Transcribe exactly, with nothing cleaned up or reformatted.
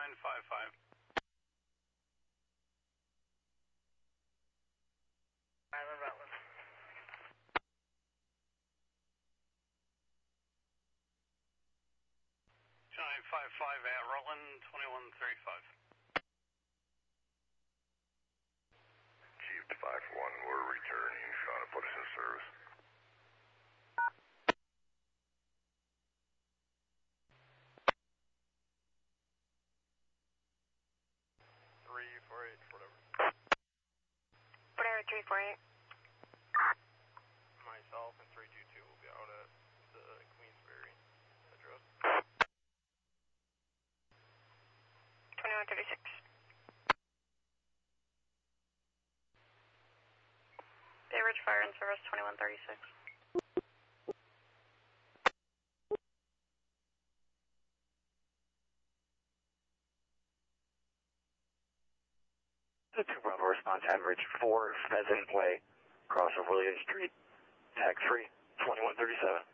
nine five five. Island Rutland. nine five five at Rutland, twenty-one thirty-five. Chief to five one, we're returning. Trying to put us in service. three four eight, whatever. Whatever, three four eight. Myself and three two two will be out at the Queensbury address. twenty-one thirty-six. Bay Ridge Fire in service, twenty-one thirty-six. The two Bravo response, average four Pheasant Way, cross of William Street, tag three, twenty-one thirty-seven.